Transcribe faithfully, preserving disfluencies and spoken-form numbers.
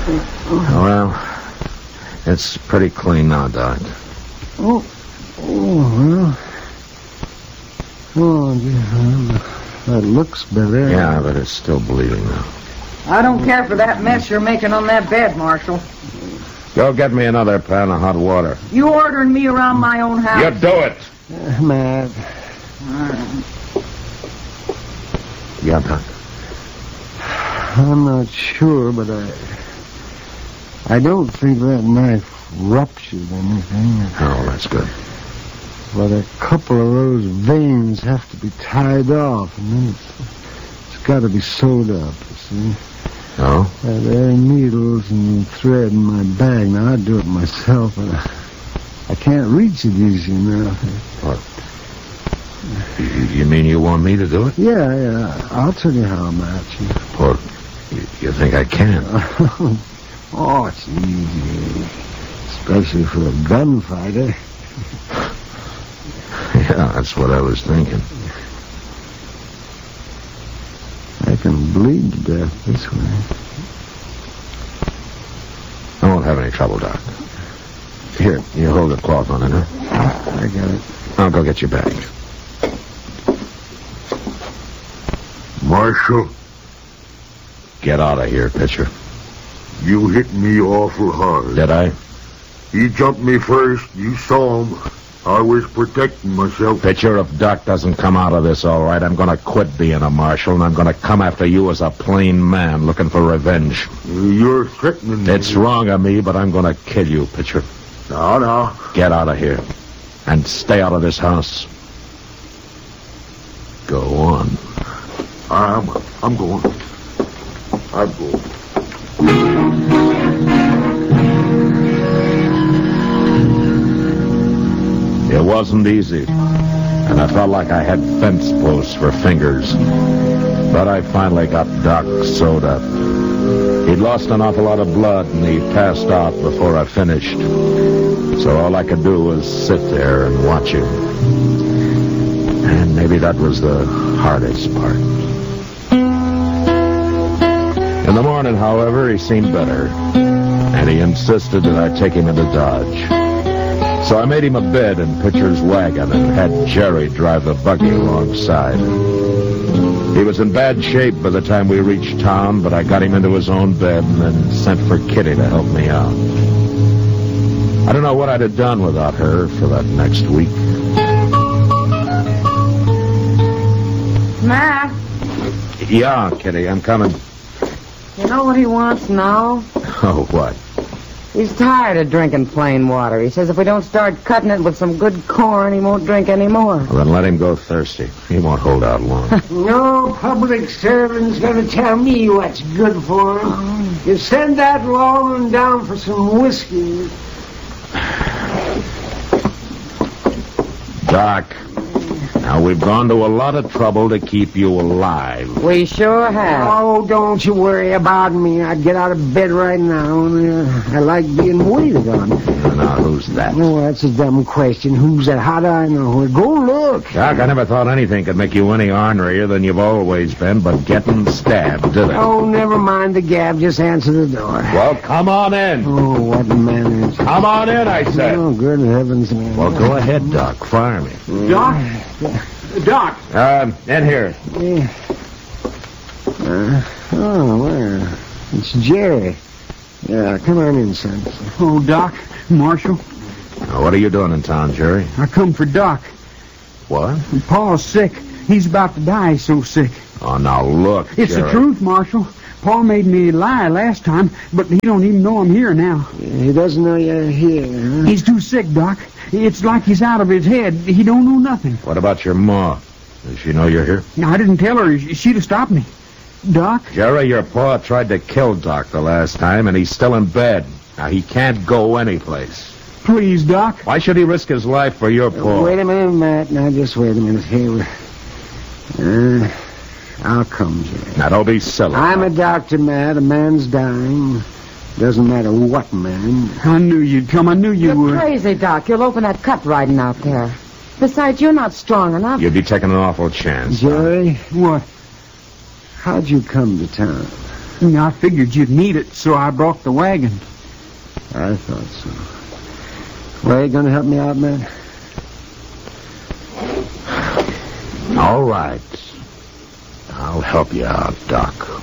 Well, it's pretty clean now, Doc. Oh, oh, well. Oh, yeah, that looks better. Yeah, but it's still bleeding now. I don't care for that mess you're making on that bed, Marshal. Go get me another pan of hot water. You ordering me around my own house? You do it. Uh, Matt. Yeah, Doc. I'm not sure, but I... I don't think that knife ruptured anything. Oh, that's good. But a couple of those veins have to be tied off, and then it's, it's got to be sewed up, you see. Oh? Uh, there are needles and thread in my bag. Now, I'd do it myself, but I, I can't reach it easy enough. What? You, you mean you want me to do it? Yeah, yeah. I'll tell you how, Matt. You... Well, you, you think I can? Oh, it's easy. Especially for a gunfighter. Yeah, that's what I was thinking. I can bleed to death this way. I won't have any trouble, Doc. Here, you hold the cloth on it, huh? I got it. I'll go get your bag. Marshal, Get out of here, Pitcher. you hit me awful hard. Did I? He jumped me first. You saw him. I was protecting myself. Pitcher, if Doc doesn't come out of this all right, I'm going to quit being a marshal, and I'm going to come after you as a plain man looking for revenge. You're threatening me. It's wrong of me, but I'm going to kill you, Pitcher. No, no. Get out of here. And stay out of this house. Go on. I'm, I'm going. I'm going. It wasn't easy, and I felt like I had fence posts for fingers. But I finally got Doc sewed up. He'd lost an awful lot of blood, and he passed out before I finished. So all I could do was sit there and watch him. And maybe that was the hardest part. In the morning, however, he seemed better, and he insisted that I take him into Dodge. So I made him a bed in Pitcher's wagon and had Jerry drive the buggy alongside. He was in bad shape by the time we reached town, but I got him into his own bed and then sent for Kitty to help me out. I don't know what I'd have done without her for that next week. Matt, Yeah, Kitty, I'm coming. you know what he wants now? Oh, what? He's tired of drinking plain water. He says if we don't start cutting it with some good corn, he won't drink any more. Well, then let him go thirsty. He won't hold out long. No public servant's going to tell me what's good for him. You send that lawman down for some whiskey. Doc, now we've gone to a lot of trouble to keep you alive. We sure have. Oh, don't you worry about me. I'd get out of bed right now. Uh, I like being waited on. Now, who's that? Oh, that's a dumb question. Who's that? How do I know? Go look. Doc, I never thought anything could make you any ornerier than you've always been, but getting stabbed, did it? Oh, never mind the gab. Just answer the door. Well, come on in. Oh, what manners. Come on in, I said. Oh, good heavens. Man. Well, go ahead, Doc. Fire me. Doc? Doc! Uh, in here. Yeah. Uh, oh, well, it's Jerry. Yeah, come on in, son. Oh, Doc, Marshal, Now, what are you doing in town, Jerry? I come for Doc. What? Paul's sick. He's about to die, he's so sick. Oh, now, look, It's Jerry. the truth, Marshal. Paul made me lie last time, but he don't even know I'm here now. He doesn't know you're here, huh? He's too sick, Doc. It's like he's out of his head. He don't know nothing. What about your ma? Does she know you're here? Now, I didn't tell her. She'd have stopped me. Doc? Jerry, your pa tried to kill Doc the last time, and he's still in bed. Now, he can't go anyplace. Please, Doc. Why should he risk his life for your pa? Wait a minute, Matt. Now, just wait a minute. Here. Uh, I'll come, Jerry. Now, don't be silly. I'm a doctor, Matt. A man's dying. Doesn't matter what man. I knew you'd come. I knew you You're would. crazy, Doc. You'll open that cut riding out there. Besides, you're not strong enough. You'd be taking an awful chance. Jerry, What? how'd you come to town? I figured you'd need it, so I brought the wagon. I thought so. Well, you gonna help me out, man? All right. I'll help you out, Doc.